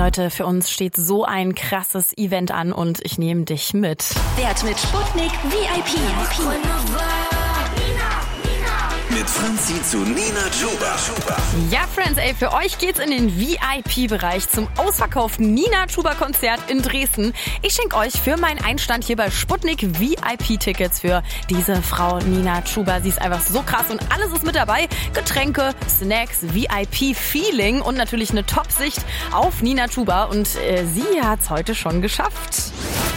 Leute, für uns steht so ein krasses Event an und ich nehme dich mit. Wert mit Sputnik VIP. Mit Franzi zu Nina Chuba. Ja, Friends, für euch geht's in den VIP-Bereich zum ausverkauften Nina Chuba-Konzert in Dresden. Ich schenke euch für meinen Einstand hier bei Sputnik VIP-Tickets für diese Frau Nina Chuba. Sie ist einfach so krass und alles ist mit dabei. Getränke, Snacks, VIP-Feeling und natürlich eine Top-Sicht auf Nina Chuba. Und sie hat's heute schon geschafft.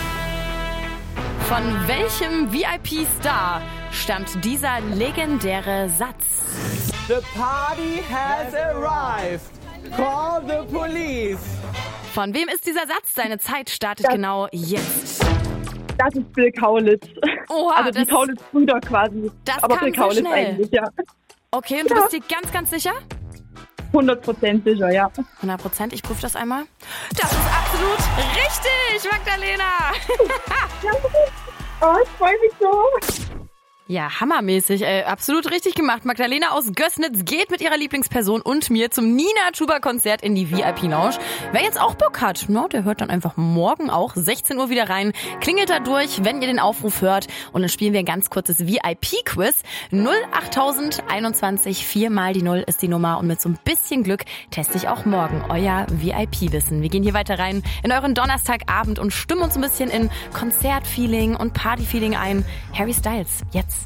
Von welchem VIP-Star stammt dieser legendäre Satz? The party has arrived. Call the police. Von wem ist dieser Satz? Deine Zeit startet genau jetzt. Das ist Bill Kaulitz. Oha, also die Kaulitz-Brüder quasi. Das aber kam Bill Kaulitz so schnell. eigentlich, ja. Okay, und du bist dir ganz, ganz sicher? 100% sicher, ja. 100%, ich prüfe das einmal. Das ist absolut richtig, Magdalena. Ja, oh, ich freue mich so. Ja, hammermäßig, absolut richtig gemacht. Magdalena aus Gößnitz geht mit ihrer Lieblingsperson und mir zum Nina Chuba Konzert in die VIP-Lounge. Wer jetzt auch Bock hat, der hört dann einfach morgen auch 16 Uhr wieder rein. Klingelt da durch, wenn ihr den Aufruf hört. Und dann spielen wir ein ganz kurzes VIP-Quiz. 08021 4 mal die 0 ist die Nummer. Und mit so ein bisschen Glück teste ich auch morgen euer VIP-Wissen. Wir gehen hier weiter rein in euren Donnerstagabend und stimmen uns ein bisschen in Konzertfeeling und Partyfeeling ein. Harry Styles, jetzt.